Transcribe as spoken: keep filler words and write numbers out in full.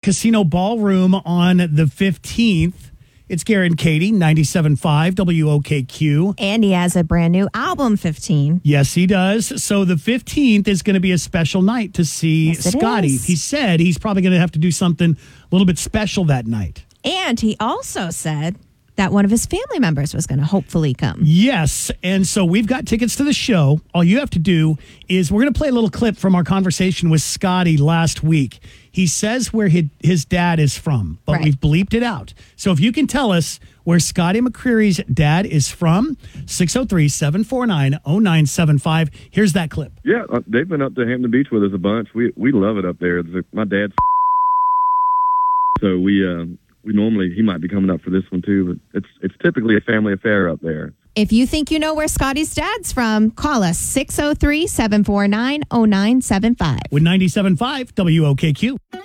Casino Ballroom on the fifteenth. It's Gary and Katie, ninety-seven point five W O K Q. And he has a brand new album, fifteen. Yes, he does. So the fifteenth is going to be a special night to see Yes, it Scotty. is. He said he's probably going to have to do something a little bit special that night. And he also said that one of his family members was going to hopefully come. Yes, and so we've got tickets to the show. All you have to do is we're going to play a little clip from our conversation with Scotty last week. He says where his, his dad is from, but Right. we've bleeped it out. So if you can tell us where Scotty McCreery's dad is from, six oh three, seven four nine, oh nine seven five. Here's that clip. Yeah, uh, they've been up to Hampton Beach with us a bunch. We we love it up there. The- My dad's so we uh, we normally he might be coming up for this one too, but it's it's typically a family affair up there. If you think you know where Scotty's dad's from, call us six oh three, seven four nine, oh nine seven five. With ninety-seven point five W O K Q.